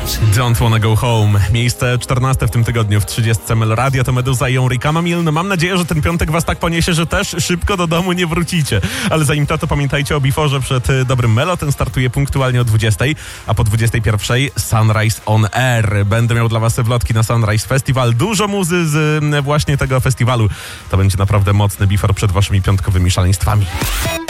Don't Wanna Go Home. Miejsce 14 w tym tygodniu w 30 Melo Radio to Meduza i Enrica Mamil. No mam nadzieję, że ten piątek was tak poniesie, że też szybko do domu nie wrócicie. Ale zanim to pamiętajcie o Beforze przed dobrym Melo. Ten startuje punktualnie o 20, a po 21 Sunrise on Air. Będę miał dla was wlotki na Sunrise Festival. Dużo muzy z właśnie tego festiwalu. To będzie naprawdę mocny Befor przed waszymi piątkowymi szaleństwami.